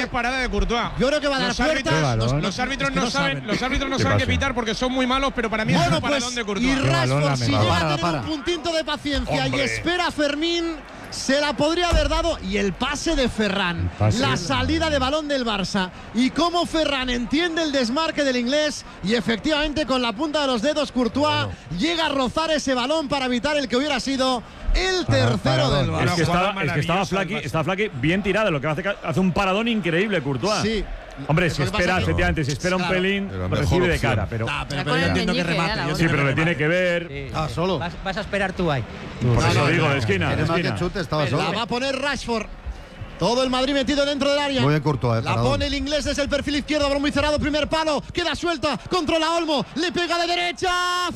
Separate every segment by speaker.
Speaker 1: mejor parada de Courtois.
Speaker 2: Yo creo que va a dar puertas.
Speaker 1: Los árbitros no saben qué pitar porque son muy malos, pero para mí es un paradón de Courtois.
Speaker 2: Y Rashford, si llega a tener un puntito de paciencia y espera a Fermín, se la podría haber dado. Y el pase de Ferran, la salida de balón del Barça y cómo Ferran entiende el desmarque del inglés, y efectivamente con la punta de los dedos Courtois llega a rozar ese balón para evitar el que hubiera sido el tercero del Barça.
Speaker 3: Es que estaba Flaky bien tirado, lo que hace un paradón increíble Courtois.
Speaker 2: Sí.
Speaker 3: Hombre, si espera, efectivamente, si espera un pelín, recibe de cara. Pero
Speaker 2: yo entiendo que remate.
Speaker 3: Sí, pero le tiene que ver.
Speaker 4: Solo.
Speaker 5: Vas a esperar tú ahí.
Speaker 3: Por eso digo, de esquina.
Speaker 2: La va a poner Rashford. Todo el Madrid metido dentro del área.
Speaker 4: Muy bien, Courtois.
Speaker 2: La pone el inglés desde el perfil izquierdo, balón muy cerrado, primer palo, queda suelta, controla Olmo, le pega de derecha,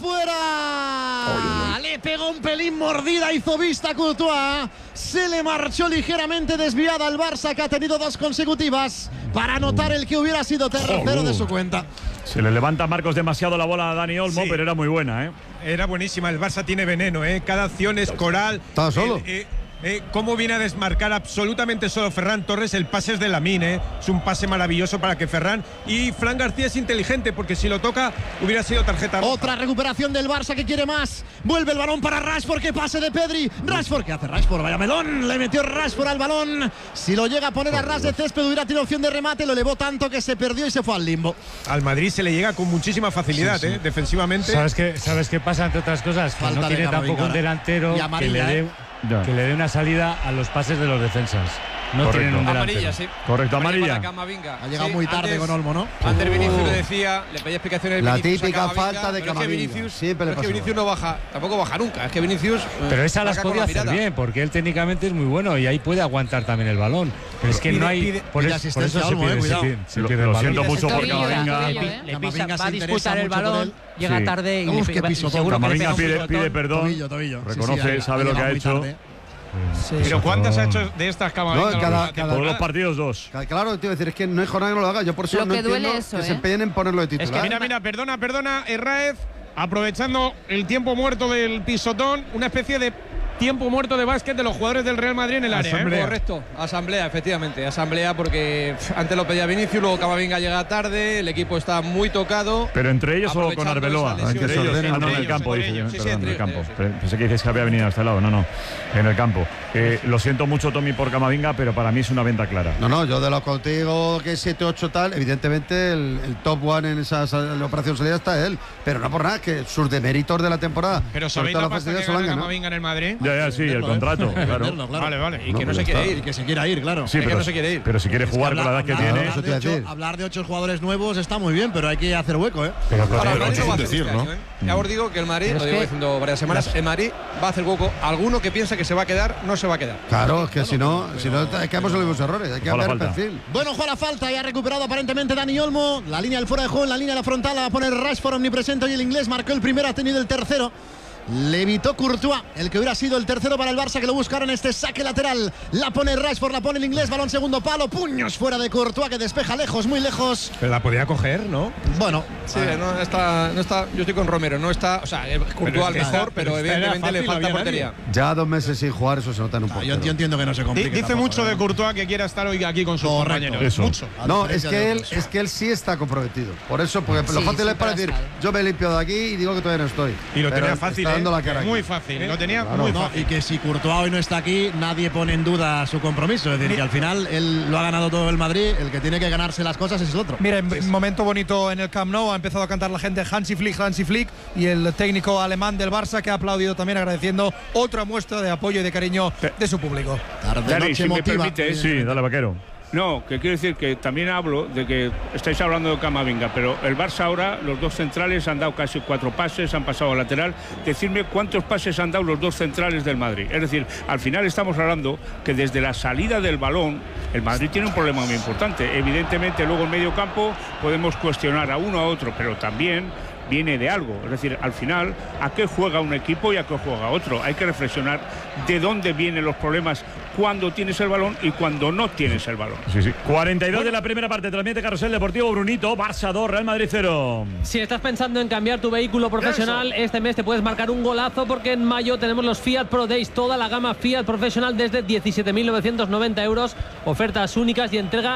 Speaker 2: fuera. Le pegó un pelín mordida, hizo vista Courtois, se le marchó ligeramente desviada al Barça, que ha tenido 2 consecutivas para anotar el que hubiera sido tercero de su cuenta.
Speaker 3: Se le levanta a Marcos demasiado la bola a Dani Olmo, pero era muy buena, ¿eh?
Speaker 1: Era buenísima, el Barça tiene veneno, ¿eh? Cada acción es coral.
Speaker 4: Estaba solo.
Speaker 1: Cómo viene a desmarcar absolutamente solo Ferran Torres. El pase es de Lamine, es un pase maravilloso para que Ferran. Y Fran García es inteligente, porque si lo toca hubiera sido tarjeta roja.
Speaker 2: Otra recuperación del Barça, que quiere más. Vuelve el balón para Rashford, que pase de Pedri. Rashford, ¿qué hace Rashford? Vaya melón, le metió Rashford al balón. Si lo llega a poner a ras de césped hubiera tenido opción de remate, lo elevó tanto que se perdió y se fue al limbo.
Speaker 1: Al Madrid se le llega con muchísima facilidad, defensivamente.
Speaker 6: ¿Sabes qué pasa, entre otras cosas? Que no tiene tampoco un delantero que le dé una salida a los pases de los defensas. No tienen un delantero.
Speaker 7: Amarilla, sí.
Speaker 3: Correcto, amarilla.
Speaker 2: Ha llegado muy tarde con Olmo, ¿no?
Speaker 7: Antes Vinicius le decía, le pedía explicaciones.
Speaker 4: La
Speaker 7: Vinicius
Speaker 4: típica falta de Camavinga.
Speaker 7: Es que Vinicius,
Speaker 4: Siempre le pasa.
Speaker 7: Vinicius no baja, tampoco baja nunca. Es que Vinicius.
Speaker 6: Pero esa las podía hacer bien, porque él técnicamente es muy bueno y ahí puede aguantar también el balón. Pero es que no hay. Por eso se pierde el balón.
Speaker 3: Lo siento mucho por Camavinga.
Speaker 5: Le pisa, va a disputar el balón, llega tarde y
Speaker 2: seguro
Speaker 3: Camavinga pide perdón. Reconoce, sabe lo que ha hecho.
Speaker 1: Pero ¿cuántas ha hecho de estas Camavinga?
Speaker 3: Todos los partidos 2.
Speaker 4: Claro, te iba a decir, es que no hay jornada que no lo haga. Yo por eso
Speaker 8: Lo
Speaker 4: no
Speaker 8: que duele
Speaker 4: entiendo
Speaker 8: eso,
Speaker 4: que se empeñen en ponerlo de titular.
Speaker 1: Es que mira, perdona, Herráez, aprovechando el tiempo muerto del pisotón, una especie de tiempo muerto de básquet de los jugadores del Real Madrid en el área.
Speaker 7: Correcto, asamblea, efectivamente. Asamblea, porque antes lo pedía Vinicius, luego Camavinga llega tarde, el equipo está muy tocado.
Speaker 3: Pero entre ellos o con Arbeloa.
Speaker 4: Entre ellos,
Speaker 3: en el campo, dice. Perdón, en el campo. Pensé que dices que había venido a este lado. No, en el campo. Lo siento mucho, Tommy, por Camavinga, pero para mí es una venta clara.
Speaker 4: No, yo de lo contigo que 7-8 tal, evidentemente el top one en esa operación salida está él. Pero no por nada, que sus deméritos de la temporada.
Speaker 1: Pero ¿sabéis la pasta que gana Camavinga en el Madrid?
Speaker 3: Ya, sí, el contrato, claro.
Speaker 1: Vale.
Speaker 7: Y que no se quiere ir.
Speaker 2: Y que se quiera ir, claro.
Speaker 3: Sí, pero
Speaker 7: no se quiere ir.
Speaker 3: Pero si quiere jugar con la edad que tiene.
Speaker 2: Hablar de 8 jugadores nuevos está muy bien, pero hay que hacer hueco, ¿eh?
Speaker 7: Pero el Madrid no va a hacer este año, ¿eh? Ya os digo que el Madrid, lo llevo diciendo varias semanas, el Madrid va a hacer hueco. Alguno que piensa que se va a quedar, no se va a quedar.
Speaker 4: Claro, es que si no, es que hemos los mismos errores. Hay que cambiar el perfil.
Speaker 2: Bueno, juega la falta y ha recuperado aparentemente Dani Olmo. La línea del fuera de juego, en la línea de la frontal la va a poner Rashford omnipresente y el inglés marcó el primero, ha tenido el tercero. Le evitó Courtois, el que hubiera sido el tercero para el Barça, que lo buscaron este saque lateral. La pone Rashford, la pone el inglés, balón segundo palo, puños fuera de Courtois, que despeja lejos, muy lejos.
Speaker 1: Pero la podía coger, ¿no?
Speaker 2: Bueno,
Speaker 7: sí, no está. Yo estoy con Romero, no está. O sea, Courtois mejor, pero evidentemente le falta portería.
Speaker 4: Ya 2 meses sin jugar, eso se nota en un poco.
Speaker 2: Yo entiendo que no se complique.
Speaker 1: Dice mucho de Courtois que quiera estar hoy aquí con sus compañeros.
Speaker 3: Eso.
Speaker 1: Mucho.
Speaker 4: No, es que él sí está comprometido. Por eso, porque lo fácil es para decir, yo me he limpiado de aquí y digo que todavía no estoy.
Speaker 1: Y lo tenía fácil,
Speaker 4: está dando la cara
Speaker 1: muy
Speaker 4: aquí.
Speaker 1: fácil. Lo tenía muy fácil.
Speaker 2: Y que si Courtois hoy no está aquí, nadie pone en duda su compromiso. Es decir, que al final él lo ha ganado todo el Madrid, el que tiene que ganarse las cosas es el otro.
Speaker 9: Mira, un momento bonito en el Camp Nou, ha empezado a cantar la gente Hansi Flick, y el técnico alemán del Barça, que ha aplaudido también, agradeciendo otra muestra de apoyo y de cariño de su público.
Speaker 10: Dani, si me permite,
Speaker 3: sí, dale, Vaquero.
Speaker 10: No, que quiero decir que también hablo de que estáis hablando de Camavinga, pero el Barça ahora, los dos centrales han dado casi 4 pases, han pasado al lateral. Decidme cuántos pases han dado los dos centrales del Madrid. Es decir, al final estamos hablando que desde la salida del balón, el Madrid tiene un problema muy importante. Evidentemente, luego en medio campo podemos cuestionar a uno a otro, pero también viene de algo. Es decir, al final, ¿a qué juega un equipo y a qué juega otro? Hay que reflexionar de dónde vienen los problemas cuando tienes el balón y cuando no tienes el balón.
Speaker 3: Sí. 42 de la primera parte, transmite Carrusel Deportivo Brunito, Barça 2, Real Madrid 0.
Speaker 11: Si estás pensando en cambiar tu vehículo profesional, este mes te puedes marcar un golazo, porque en mayo tenemos los Fiat Pro Days, toda la gama Fiat profesional desde 17.990 euros, ofertas únicas y entrega